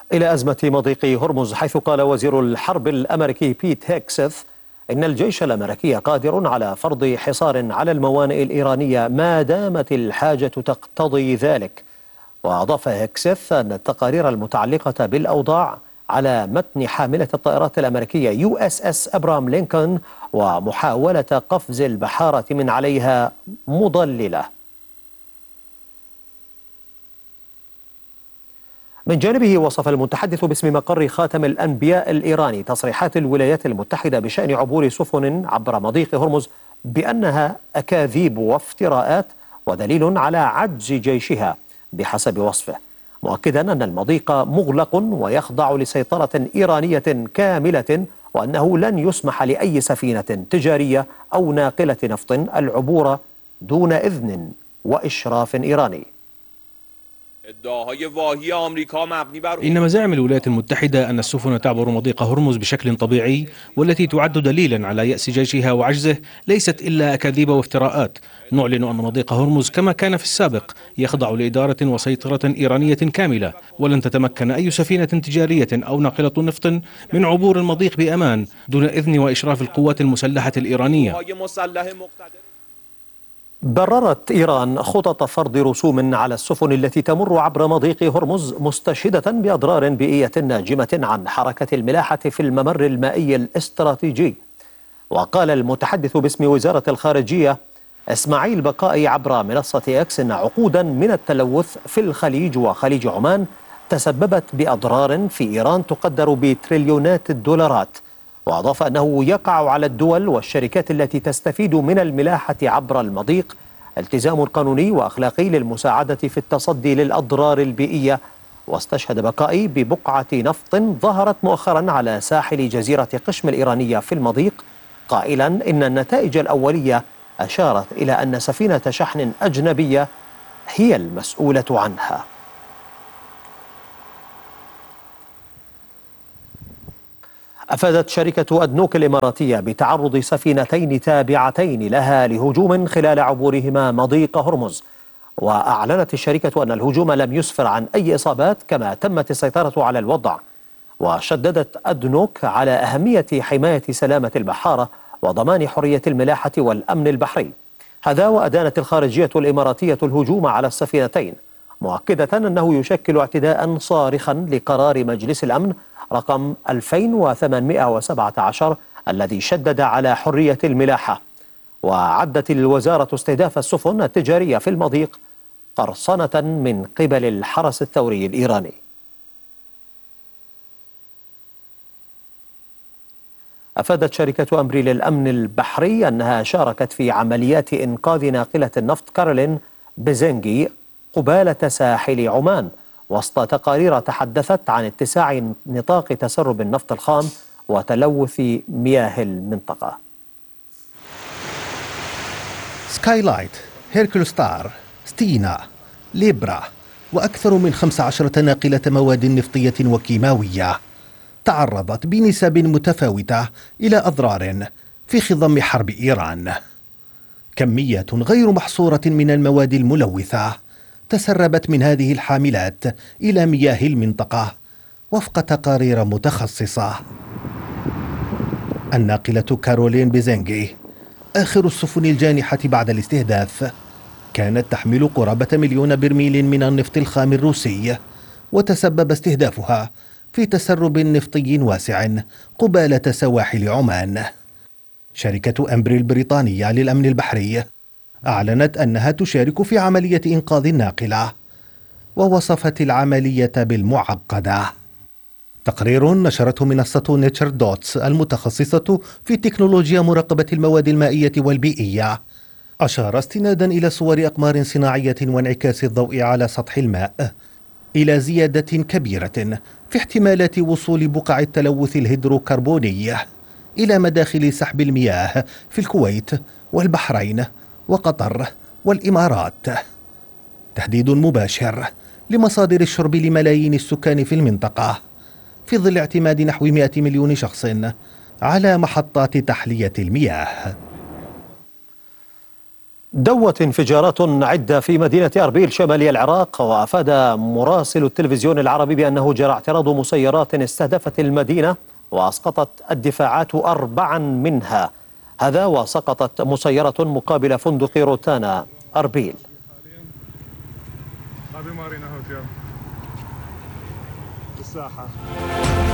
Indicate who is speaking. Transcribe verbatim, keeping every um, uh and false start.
Speaker 1: إلى أزمة مضيق هرمز، حيث قال وزير الحرب الأمريكي بيت هيكسث إن الجيش الأمريكي قادر على فرض حصار على الموانئ الإيرانية ما دامت الحاجة تقتضي ذلك. وأضاف هيكسث أن التقارير المتعلقة بالأوضاع على متن حاملة الطائرات الأمريكية يو اس اس أبرام لينكولن ومحاولة قفز البحارة من عليها مضللة. من جانبه وصف المتحدث باسم مقر خاتم الأنبياء الإيراني تصريحات الولايات المتحدة بشأن عبور سفن عبر مضيق هرمز بأنها أكاذيب وافتراءات ودليل على عجز جيشها بحسب وصفه، مؤكدا أن المضيق مغلق ويخضع لسيطرة إيرانية كاملة، وأنه لن يسمح لأي سفينة تجارية أو ناقلة نفط العبور دون إذن وإشراف إيراني.
Speaker 2: إن مزاعم الولايات المتحدة أن السفن تعبر مضيق هرمز بشكل طبيعي والتي تعد دليلا على يأس جيشها وعجزه ليست إلا أكاذيب وافتراءات. نعلن أن مضيق هرمز كما كان في السابق يخضع لإدارة وسيطرة إيرانية كاملة، ولن تتمكن أي سفينة تجارية أو ناقلة نفط من عبور المضيق بأمان دون إذن وإشراف القوات المسلحة الإيرانية.
Speaker 1: بررت إيران خطط فرض رسوم على السفن التي تمر عبر مضيق هرمز، مستشهدة بأضرار بيئية ناجمة عن حركة الملاحة في الممر المائي الاستراتيجي. وقال المتحدث باسم وزارة الخارجية إسماعيل بقائي عبر منصة إكس إن عقودا من التلوث في الخليج وخليج عمان تسببت بأضرار في إيران تقدر بتريليونات الدولارات. وأضاف أنه يقع على الدول والشركات التي تستفيد من الملاحة عبر المضيق التزام قانوني وأخلاقي للمساعدة في التصدي للأضرار البيئية. واستشهد بقائي ببقعة نفط ظهرت مؤخرا على ساحل جزيرة قشم الإيرانية في المضيق، قائلا إن النتائج الأولية أشارت إلى أن سفينة شحن أجنبية هي المسؤولة عنها. أفادت شركة أدنوك الإماراتية بتعرض سفينتين تابعتين لها لهجوم خلال عبورهما مضيق هرمز. وأعلنت الشركة أن الهجوم لم يسفر عن أي إصابات، كما تمت السيطرة على الوضع. وشددت أدنوك على أهمية حماية سلامة البحارة وضمان حرية الملاحة والأمن البحري. هذا وأدانت الخارجية الإماراتية الهجوم على السفينتين، مؤكدة أنه يشكل اعتداء صارخا لقرار مجلس الأمن رقم ألفين وثمانمائة وسبعة عشر الذي شدد على حرية الملاحة. وعدت الوزارة استهداف السفن التجارية في المضيق قرصنة من قبل الحرس الثوري الإيراني. أفادت شركة أمبري للأمن البحري أنها شاركت في عمليات إنقاذ ناقلة النفط كارولين بزنجي قبالة ساحل عمان، وسط تقارير تحدثت عن اتساع نطاق تسرب النفط الخام وتلوث مياه المنطقة.
Speaker 3: سكايلايت، هيركلستار، ستينا، ليبرا وأكثر من خمس عشرة ناقلة مواد نفطية وكيماوية تعرضت بنسب متفاوتة إلى أضرار في خضم حرب إيران. كمية غير محصورة من المواد الملوثة تسربت من هذه الحاملات إلى مياه المنطقة وفق تقارير متخصصة. الناقلة كارولين بزنجي آخر السفن الجانحة بعد الاستهداف كانت تحمل قرابة مليون برميل من النفط الخام الروسي، وتسبب استهدافها في تسرب نفطي واسع قبالة سواحل عمان. شركة أمبري البريطانية للأمن البحري أعلنت أنها تشارك في عملية إنقاذ الناقلة، ووصفت العملية بالمعقدة. تقرير نشرته منصة نيتشر دوتس المتخصصة في تكنولوجيا مراقبة المواد المائية والبيئية أشار استنادا إلى صور أقمار صناعية وانعكاس الضوء على سطح الماء إلى زيادة كبيرة في احتمالات وصول بقع التلوث الهيدروكربوني إلى مداخل سحب المياه في الكويت والبحرين وقطر والإمارات. تهديد مباشر لمصادر الشرب لملايين السكان في المنطقة في ظل اعتماد نحو مئة مليون شخص على محطات تحلية المياه.
Speaker 1: دوت انفجارات عدة في مدينة أربيل شمالي العراق، وأفاد مراسل التلفزيون العربي بأنه جرى اعتراض مسيرات استهدفت المدينة وأسقطت الدفاعات أربعا منها، هذا وسقطت مسيرة مقابل فندق روتانا أربيل.
Speaker 4: هذه مارينا هوتيل الساحة.